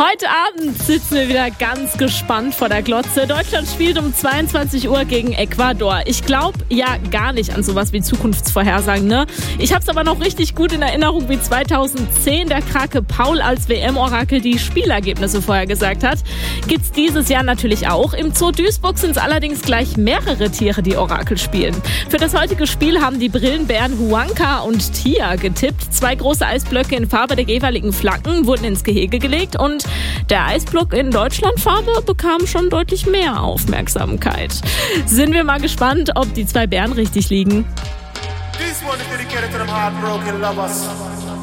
Heute Abend sitzen wir wieder ganz gespannt vor der Glotze. Deutschland spielt um 22 Uhr gegen Ecuador. Ich glaube ja gar nicht an sowas wie Zukunftsvorhersagen, ne? Ich habe es aber noch richtig gut in Erinnerung, wie 2010 der Krake Paul als WM-Orakel die Spielergebnisse vorhergesagt hat. Gibt's dieses Jahr natürlich auch. Im Zoo Duisburg sind es allerdings gleich mehrere Tiere, die Orakel spielen. Für das heutige Spiel haben die Brillenbären Huanca und Tia getippt. 2 große Eisblöcke in Farbe der jeweiligen Flaggen wurden ins Gehege gelegt und der Eisblock in Deutschlandfarbe bekam schon deutlich mehr Aufmerksamkeit. Sind wir mal gespannt, ob die 2 Bären richtig liegen. This one is dedicated to them heartbroken lovers.